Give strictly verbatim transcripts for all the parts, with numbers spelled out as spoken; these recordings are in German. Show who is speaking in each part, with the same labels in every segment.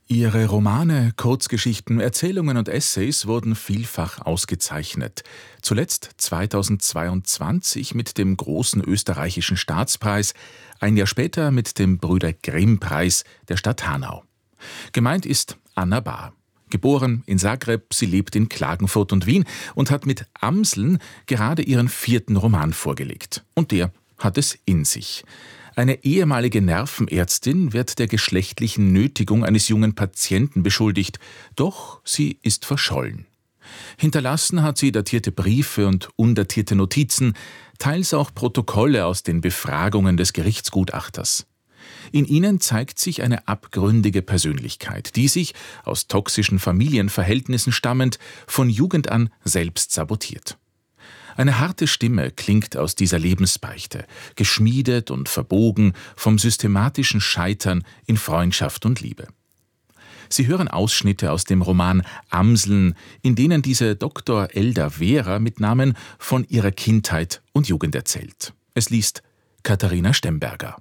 Speaker 1: Ihre Romane, Kurzgeschichten, Erzählungen und Essays wurden vielfach ausgezeichnet. Zuletzt zweitausendzweiundzwanzig mit dem Großen Österreichischen Staatspreis, ein Jahr später mit dem Brüder-Grimm-Preis der Stadt Hanau. Gemeint ist Anna Bahr. Geboren in Zagreb, sie lebt in Klagenfurt und Wien und hat mit Amseln gerade ihren vierten Roman vorgelegt. Und der hat es in sich. Eine ehemalige Nervenärztin wird der geschlechtlichen Nötigung eines jungen Patienten beschuldigt, doch sie ist verschollen. Hinterlassen hat sie datierte Briefe und undatierte Notizen, teils auch Protokolle aus den Befragungen des Gerichtsgutachters. In ihnen zeigt sich eine abgründige Persönlichkeit, die sich, aus toxischen Familienverhältnissen stammend, von Jugend an selbst sabotiert. Eine harte Stimme klingt aus dieser Lebensbeichte, geschmiedet und verbogen vom systematischen Scheitern in Freundschaft und Liebe. Sie hören Ausschnitte aus dem Roman Amseln, in denen diese Doktor Elda Vera mit Namen von ihrer Kindheit und Jugend erzählt. Es liest Katharina Stemberger.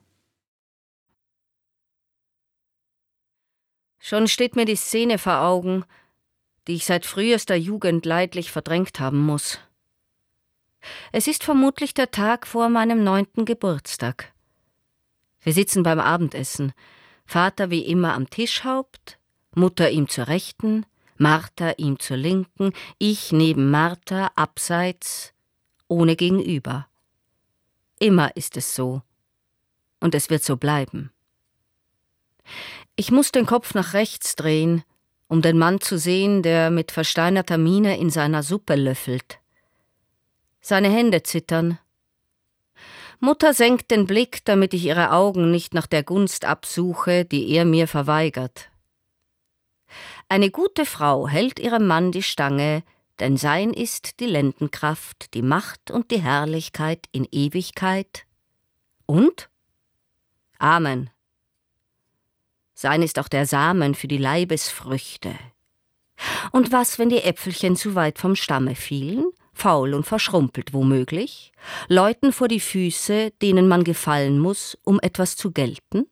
Speaker 2: Schon steht mir die Szene vor Augen, die ich seit frühester Jugend leidlich verdrängt haben muss. Es ist vermutlich der Tag vor meinem neunten Geburtstag. Wir sitzen beim Abendessen. Vater wie immer am Tischhaupt, Mutter ihm zur Rechten, Martha ihm zur Linken, ich neben Martha abseits, ohne Gegenüber. Immer ist es so. Und es wird so bleiben. Ich muss den Kopf nach rechts drehen, um den Mann zu sehen, der mit versteinerter Miene in seiner Suppe löffelt. Seine Hände zittern. Mutter senkt den Blick, damit ich ihre Augen nicht nach der Gunst absuche, die er mir verweigert. Eine gute Frau hält ihrem Mann die Stange, denn sein ist die Lendenkraft, die Macht und die Herrlichkeit in Ewigkeit. Und? Amen. Sein ist auch der Samen für die Leibesfrüchte. Und was, wenn die Äpfelchen zu weit vom Stamme fielen? Faul und verschrumpelt womöglich, Leuten vor die Füße, denen man gefallen muss, um etwas zu gelten?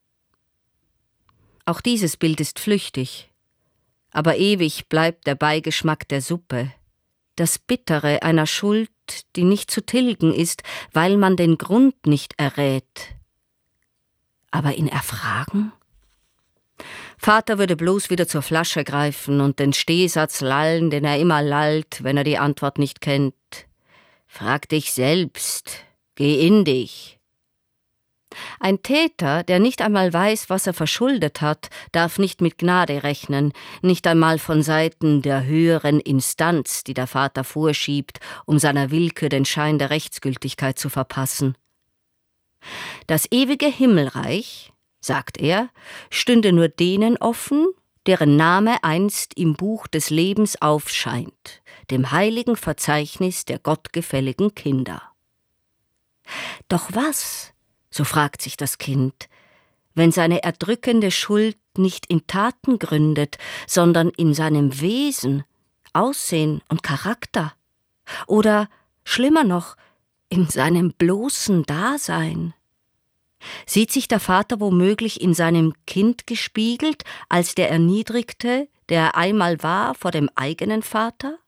Speaker 2: Auch dieses Bild ist flüchtig, aber ewig bleibt der Beigeschmack der Suppe, das Bittere einer Schuld, die nicht zu tilgen ist, weil man den Grund nicht errät. Aber ihn erfragen? Vater würde bloß wieder zur Flasche greifen und den Stehsatz lallen, den er immer lallt, wenn er die Antwort nicht kennt. Frag dich selbst, geh in dich. Ein Täter, der nicht einmal weiß, was er verschuldet hat, darf nicht mit Gnade rechnen, nicht einmal von Seiten der höheren Instanz, die der Vater vorschiebt, um seiner Willkür den Schein der Rechtsgültigkeit zu verpassen. Das ewige Himmelreich, sagt er, stünde nur denen offen, deren Name einst im Buch des Lebens aufscheint, dem heiligen Verzeichnis der gottgefälligen Kinder. Doch was, so fragt sich das Kind, wenn seine erdrückende Schuld nicht in Taten gründet, sondern in seinem Wesen, Aussehen und Charakter? Oder, schlimmer noch, in seinem bloßen Dasein? Sieht sich der Vater womöglich in seinem Kind gespiegelt, als der Erniedrigte, der er einmal war vor dem eigenen Vater?